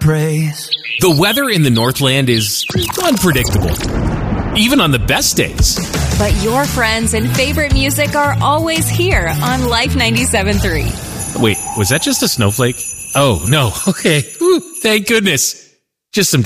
praise. The weather in the Northland is unpredictable, even on the best days. But your friends and favorite music are always here on Life 97.3. Wait, was that just a snowflake? Oh, no. Okay. Whew, thank goodness. Just some